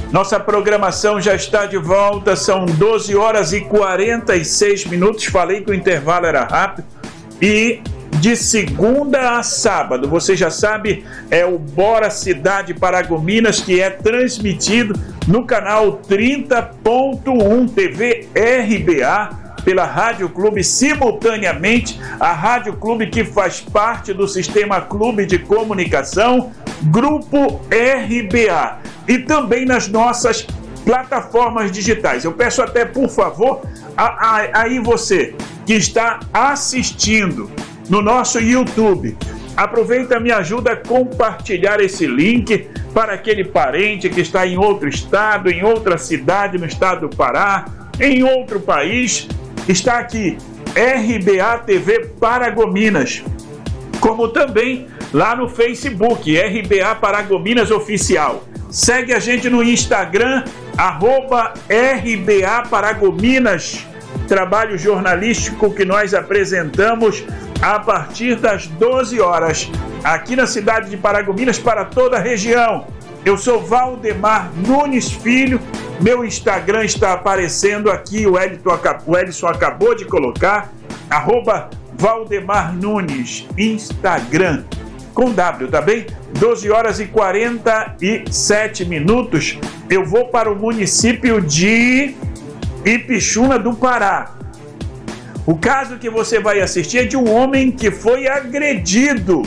Nossa programação já está de volta, são 12 horas e 46 minutos. Falei que o intervalo era rápido. E de segunda a sábado, você já sabe, é o Bora Cidade Paragominas, que é transmitido no canal 30.1 TV RBA, pela Rádio Clube, simultaneamente a Rádio Clube, que faz parte do Sistema Clube de Comunicação, Grupo RBA, e também nas nossas plataformas digitais. Eu peço até, por favor, aí você que está assistindo no nosso YouTube, aproveita, me ajuda a compartilhar esse link para aquele parente que está em outro estado, em outra cidade, no estado do Pará, em outro país. Está aqui, RBA TV Paragominas, como também lá no Facebook, RBA Paragominas Oficial. Segue a gente no Instagram, @RBA Paragominas, trabalho jornalístico que nós apresentamos a partir das 12 horas, aqui na cidade de Paragominas, para toda a região. Eu sou Valdemar Nunes Filho, meu Instagram está aparecendo aqui, o Edson acabou de colocar, @Valdemar Nunes, Instagram, com W, tá bem? 12 horas e 47 minutos, eu vou para o município de Ipixuna do Pará. O caso que você vai assistir é de um homem que foi agredido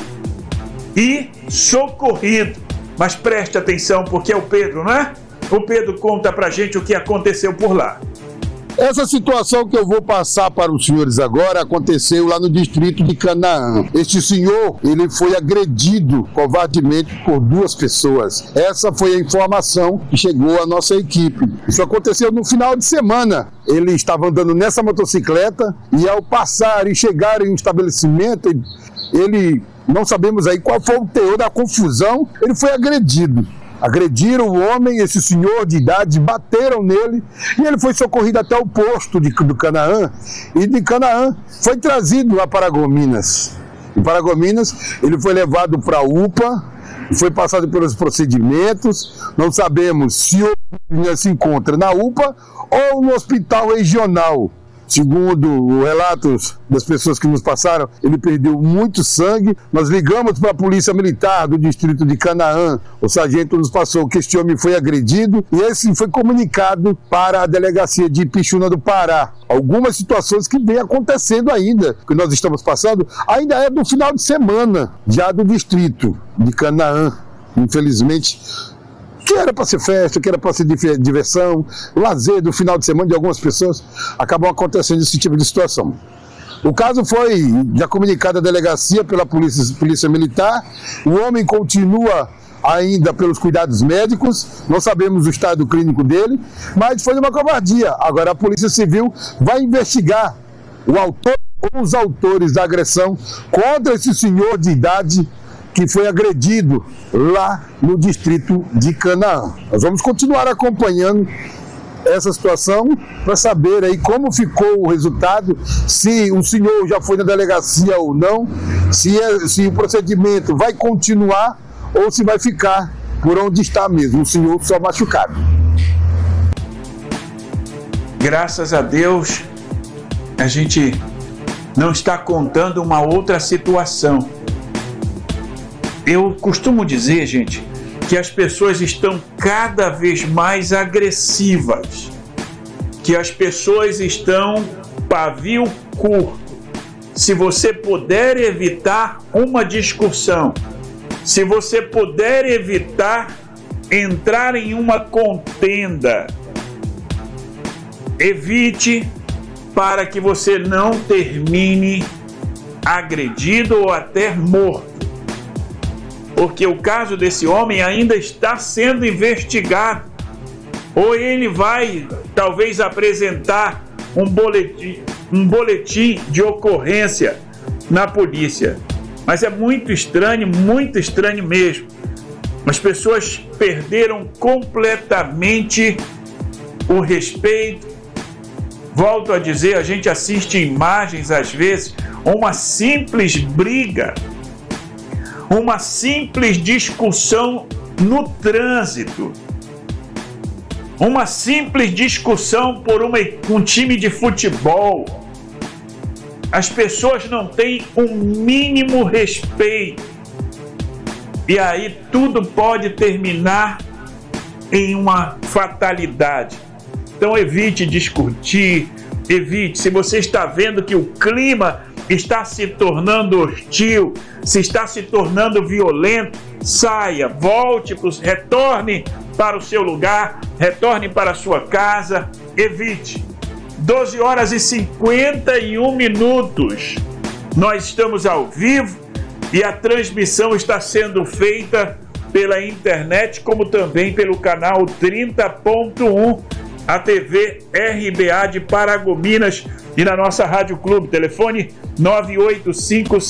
e socorrido. Mas preste atenção, porque é o Pedro, não é? O Pedro conta pra gente o que aconteceu por lá. Essa situação que eu vou passar para os senhores agora aconteceu lá no distrito de Canaã. Este senhor, ele foi agredido covardemente por 2 pessoas. Essa foi a informação que chegou à nossa equipe. Isso aconteceu no final de semana. Ele estava andando nessa motocicleta e ao passar e chegar em um estabelecimento, ele, não sabemos aí qual foi o teor da confusão, ele foi agredido. Agrediram o homem, esse senhor de idade, bateram nele e ele foi socorrido até o posto do Canaã, e de Canaã foi trazido a Paragominas. Em Paragominas ele foi levado para a UPA, foi passado pelos procedimentos, não sabemos se ele se encontra na UPA ou no hospital regional. Segundo relatos das pessoas que nos passaram, ele perdeu muito sangue. Nós ligamos para a Polícia Militar do distrito de Canaã. O sargento nos passou que este homem foi agredido e esse foi comunicado para a delegacia de Ipixuna do Pará. Algumas situações que vem acontecendo ainda, que nós estamos passando, ainda é do final de semana, já do distrito de Canaã. Infelizmente, que era para ser festa, que era para ser diversão, lazer do final de semana de algumas pessoas, acabam acontecendo esse tipo de situação. O caso foi já comunicado à delegacia pela polícia Militar, o homem continua ainda pelos cuidados médicos, não sabemos o estado clínico dele, mas foi uma covardia. Agora a Polícia Civil vai investigar o autor ou os autores da agressão contra esse senhor de idade que foi agredido lá no distrito de Canaã. Nós vamos continuar acompanhando essa situação para saber aí como ficou o resultado, se o senhor já foi na delegacia ou não, se o procedimento vai continuar ou se vai ficar por onde está mesmo, o senhor só machucado. Graças a Deus, a gente não está contando uma outra situação. Eu costumo dizer, gente, que as pessoas estão cada vez mais agressivas, que as pessoas estão pavio curto. Se você puder evitar uma discussão, se você puder evitar entrar em uma contenda, evite, para que você não termine agredido ou até morto. Porque o caso desse homem ainda está sendo investigado. Ou ele vai, talvez, apresentar um boletim de ocorrência na polícia. Mas é muito estranho mesmo. As pessoas perderam completamente o respeito. Volto a dizer, a gente assiste imagens, às vezes, uma simples briga, uma simples discussão no trânsito. uma simples discussão por um time de futebol. As pessoas não têm um mínimo respeito. E aí tudo pode terminar em uma fatalidade. Então evite discutir, evite. Se você está vendo que o clima está se tornando hostil, se está se tornando violento, saia, retorne para o seu lugar, retorne para a sua casa, evite. 12 horas e 51 minutos. Nós estamos ao vivo e a transmissão está sendo feita pela internet, como também pelo canal 30.1, a TV RBA de Paragominas e na nossa Rádio Clube. Telefone 985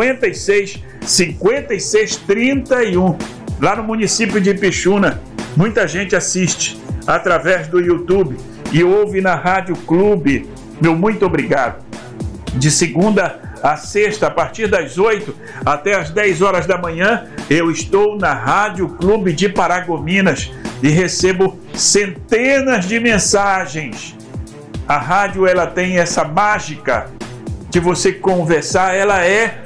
56 31, lá no município de Ipixuna. Muita gente assiste através do YouTube e ouve na Rádio Clube. Meu muito obrigado. De segunda a sexta, a partir das 8 até as 10 horas da manhã, eu estou na Rádio Clube de Paragominas e recebo centenas de mensagens. A rádio, ela tem essa mágica de você conversar, ela é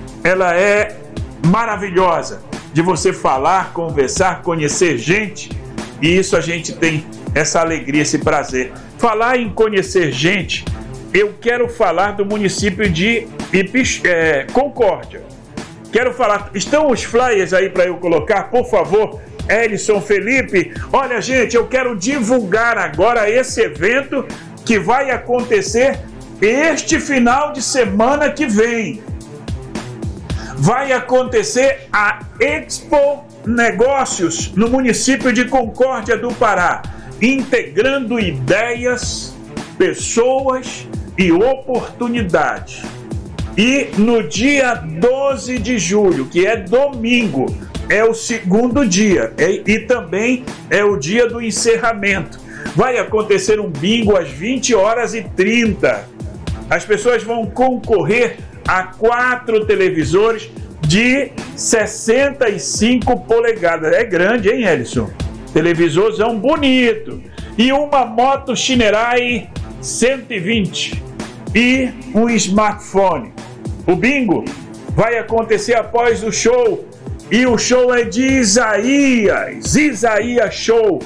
maravilhosa, de você falar, conversar, conhecer gente, e isso a gente tem essa alegria, esse prazer. Falar em conhecer gente, eu quero falar do município de Concórdia. Quero falar, estão os flyers aí para eu colocar, por favor, Elison, Felipe. Olha, gente, eu quero divulgar agora esse evento que vai acontecer este final de semana que vem. Vai acontecer a Expo Negócios no município de Concórdia do Pará, integrando ideias, pessoas e oportunidades. E no dia 12 de julho, que é domingo, é o segundo dia e também é o dia do encerramento. Vai acontecer um bingo às 20h30. As pessoas vão concorrer a 4 televisores de 65 polegadas. É grande, hein, Elison? Televisorzão bonito. E uma moto Shinerai 120 e um smartphone. O bingo vai acontecer após o show. E o show é de Isaías Show.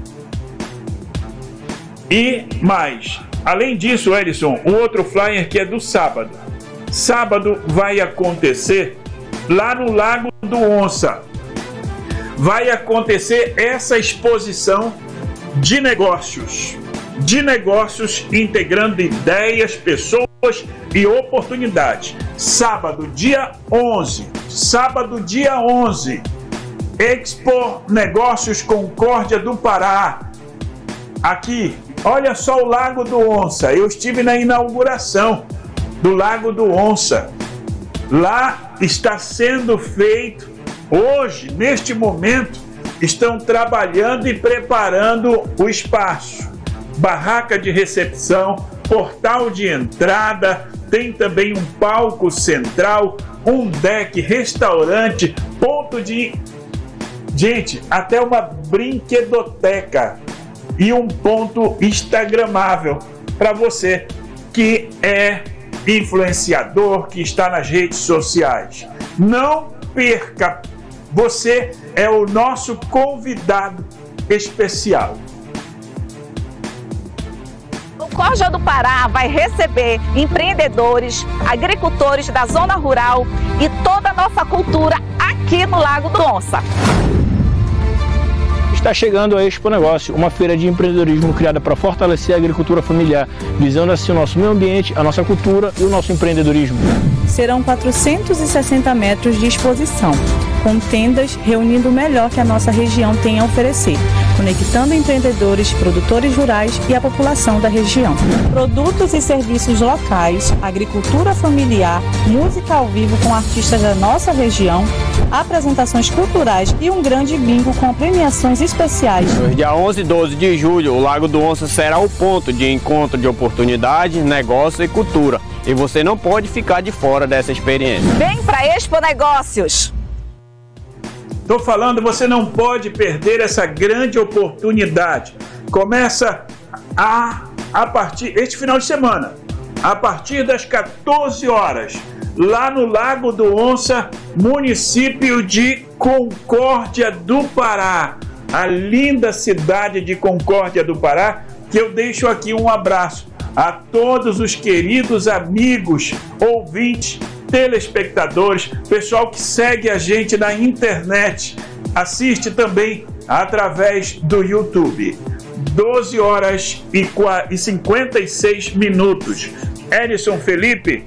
E mais, além disso, Elison, um outro flyer que é do sábado. Sábado vai acontecer lá no Lago do Onça. Vai acontecer essa exposição de negócios integrando ideias, pessoas e oportunidades. Sábado, dia 11. Expo Negócios Concórdia do Pará. Aqui, olha só o Lago do Onça. Eu estive na inauguração do Lago do Onça. Lá está sendo feito, hoje, neste momento, estão trabalhando e preparando o espaço. Barraca de recepção, portal de entrada, tem também um palco central, um deck, restaurante, ponto de... Gente, até uma brinquedoteca e um ponto instagramável para você que é influenciador, que está nas redes sociais. Não perca, você é o nosso convidado especial. Concórdia do Pará vai receber empreendedores, agricultores da zona rural e toda a nossa cultura aqui no Lago do Onça. Está chegando a Expo Negócio, uma feira de empreendedorismo criada para fortalecer a agricultura familiar, visando assim o nosso meio ambiente, a nossa cultura e o nosso empreendedorismo. Serão 460 metros de exposição, com tendas reunindo o melhor que a nossa região tem a oferecer, conectando empreendedores, produtores rurais e a população da região. Produtos e serviços locais, agricultura familiar, música ao vivo com artistas da nossa região, apresentações culturais e um grande bingo com premiações especiais. No dia 11 e 12 de julho, o Lago do Onça será o ponto de encontro de oportunidades, negócio e cultura. E você não pode ficar de fora dessa experiência. Vem para Expo Negócios! Estou falando, você não pode perder essa grande oportunidade. começa a partir este final de semana, a partir das 14 horas, lá no Lago do Onça, município de Concórdia do Pará, a linda cidade de Concórdia do Pará, que eu deixo aqui um abraço a todos os queridos amigos, ouvintes, telespectadores, pessoal que segue a gente na internet, assiste também através do YouTube. 12 horas e 56 minutos. Edson Felipe,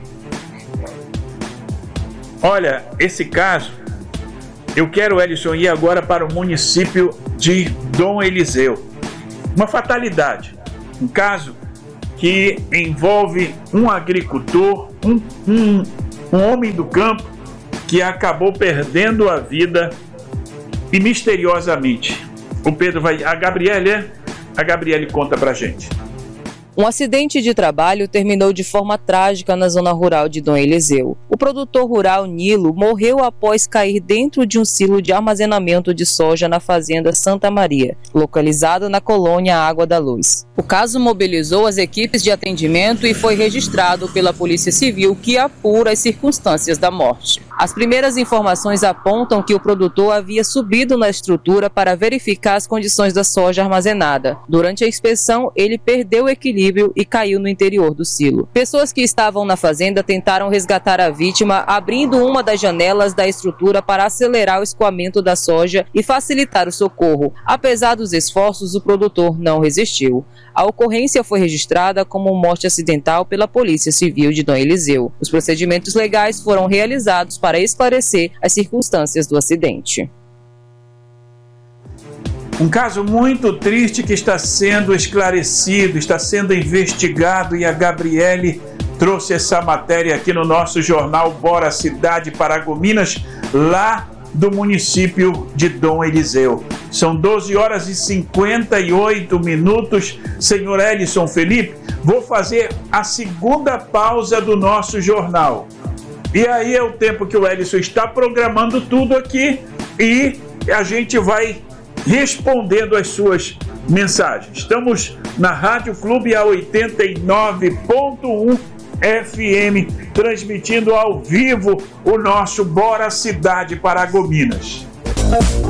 olha, esse caso, eu quero, Edson, ir agora para o município de Dom Eliseu. Uma fatalidade, um caso que envolve um agricultor, um homem do campo que acabou perdendo a vida e misteriosamente. O Pedro vai... A Gabriele conta pra gente. Um acidente de trabalho terminou de forma trágica na zona rural de Dom Eliseu. O produtor rural Nilo morreu após cair dentro de um silo de armazenamento de soja na fazenda Santa Maria, localizada na colônia Água da Luz. O caso mobilizou as equipes de atendimento e foi registrado pela Polícia Civil, que apura as circunstâncias da morte. As primeiras informações apontam que o produtor havia subido na estrutura para verificar as condições da soja armazenada. Durante a inspeção, ele perdeu o equilíbrio e caiu no interior do silo. Pessoas que estavam na fazenda tentaram resgatar a vítima, abrindo uma das janelas da estrutura para acelerar o escoamento da soja e facilitar o socorro. Apesar dos esforços, o produtor não resistiu. A ocorrência foi registrada como morte acidental pela Polícia Civil de Dom Eliseu. Os procedimentos legais foram realizados para esclarecer as circunstâncias do acidente. Um caso muito triste que está sendo esclarecido, está sendo investigado, e a Gabriele trouxe essa matéria aqui no nosso jornal Bora Cidade Paragominas, lá do município de Dom Eliseu. São 12 horas e 58 minutos. Senhor Edson Felipe, vou fazer a segunda pausa do nosso jornal. E aí é o tempo que o Edson está programando tudo aqui e a gente vai respondendo as suas mensagens. Estamos na Rádio Clube a 89.1 FM, transmitindo ao vivo o nosso Bora Cidade Paragominas.